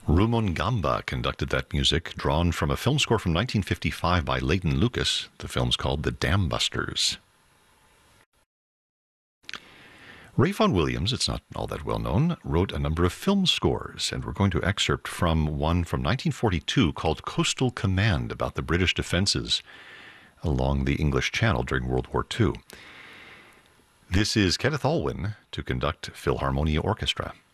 Rumongamba conducted that music, drawn from a film score from 1955 by Leighton Lucas. The film's called The Dam Busters. Ray Vaughan Williams, it's not all that well known, wrote a number of film scores, and we're going to excerpt from one from 1942 called Coastal Command, about the British defenses along the English Channel during World War II. This is Kenneth Alwyn to conduct Philharmonia Orchestra.